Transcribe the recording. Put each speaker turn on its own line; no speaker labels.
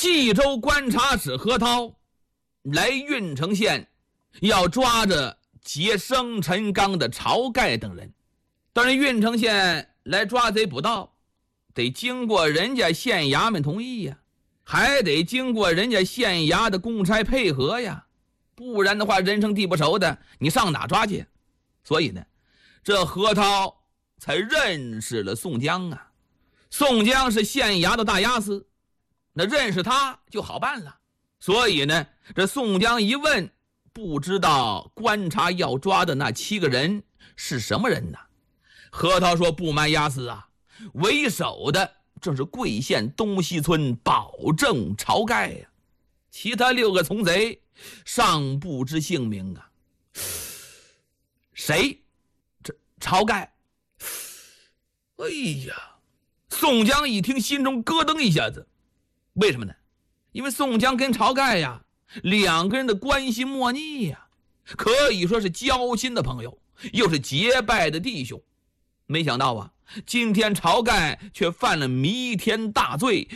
冀州观察使何涛来郓城县，要抓着劫生辰纲的晁盖等人。但是郓城县来抓贼捕盗，得经过人家县衙门同意呀，还得经过人家县衙的公差配合呀，不然的话人生地不熟的，你上哪抓去？所以呢，这何涛才认识了宋江啊。宋江是县衙的大押司，那认识他就好办了。所以呢，这宋江一问，不知道观察要抓的那7个人是什么人呢？何涛说，不瞒押司啊，为首的正是贵县东西村保正晁盖呀，其他6个从贼尚不知姓名啊。谁？这晁盖。哎呀，宋江一听心中咯噔一下子。为什么呢？因为宋江跟晁盖呀，2个人的关系莫逆呀，可以说是交心的朋友，又是结拜的弟兄。没想到啊，今天晁盖却犯了弥天大罪，